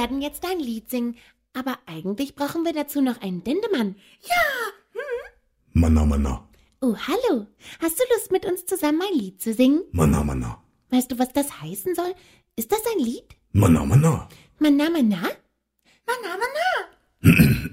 werden jetzt ein Lied singen, aber eigentlich brauchen wir dazu noch einen Dendemann. Ja. Manna, Manna. Oh, hallo. Hast du Lust, mit uns zusammen ein Lied zu singen? Manna, Manna. Weißt du, was das heißen soll? Ist das ein Lied? Manna, Manna. Manna, Manna? Manna, Manna.